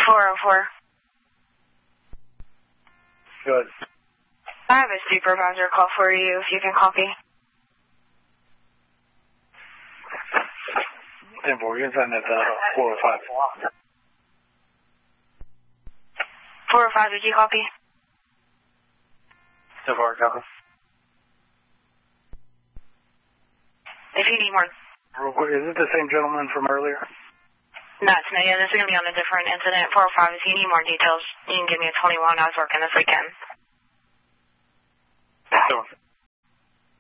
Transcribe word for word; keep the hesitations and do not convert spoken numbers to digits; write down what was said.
four oh four. Good. I have a supervisor call for you if you can copy. ten four, you can send that to four oh five. four oh five, did you copy? ten four, copy. If you need more. Real quick, is it the same gentleman from earlier? No, it's not. Yeah, this is going to be on a different incident. four oh five, if you need more details, you can give me a twenty-one. I was working this weekend. Sure.